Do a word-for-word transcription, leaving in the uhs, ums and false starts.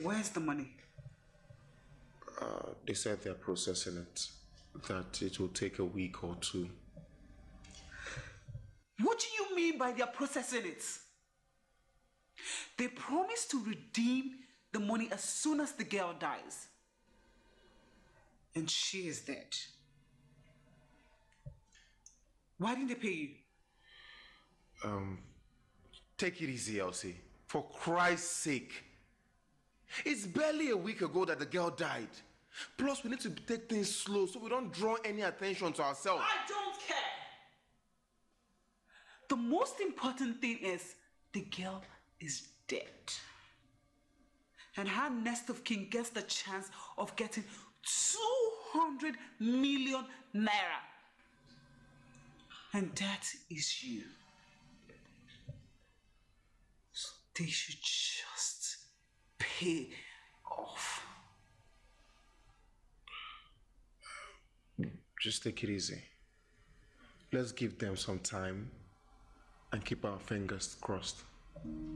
Where's the money? Uh, they said they're processing it. That it will take a week or two. What do you mean by they're processing it? They promised to redeem the money as soon as the girl dies. And she is dead. Why didn't they pay you? Um, take it easy, Elsie. For Christ's sake. It's barely a week ago that the girl died. Plus, we need to take things slow so we don't draw any attention to ourselves. I don't care. The most important thing is the girl is dead. And her next of kin gets the chance of getting two hundred million naira. And that is you. So they should just pay off. Just take it easy. Let's give them some time and keep our fingers crossed.